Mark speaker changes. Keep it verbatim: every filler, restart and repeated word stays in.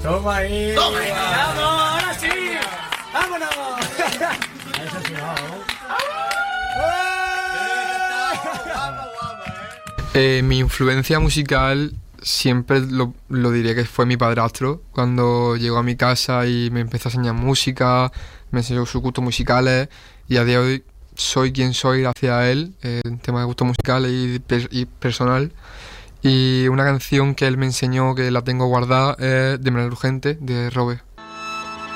Speaker 1: Toma ahí.
Speaker 2: Toma ahí.
Speaker 1: ¡Vamos, ahora sí! ¡Vámonos! Eso sí,
Speaker 3: Eh, mi influencia musical siempre lo, lo diría que fue mi padrastro. Cuando llegó a mi casa y me empezó a enseñar música, me enseñó sus gustos musicales y a día de hoy soy quien soy gracias a él, eh, en temas de gustos musicales y, per- y personal. Y una canción que él me enseñó, que la tengo guardada, es De manera urgente, de Robert.